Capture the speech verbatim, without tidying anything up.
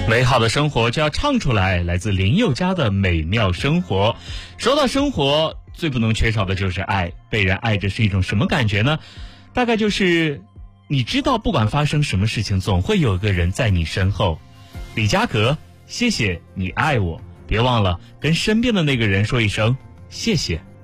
美好的生活就要唱出来，来自林宥嘉的美妙生活。说到生活，最不能缺少的就是爱。被人爱着是一种什么感觉呢？大概就是你知道不管发生什么事情，总会有个人在你身后。李佳格，谢谢你爱我，别忘了跟身边的那个人说一声谢谢。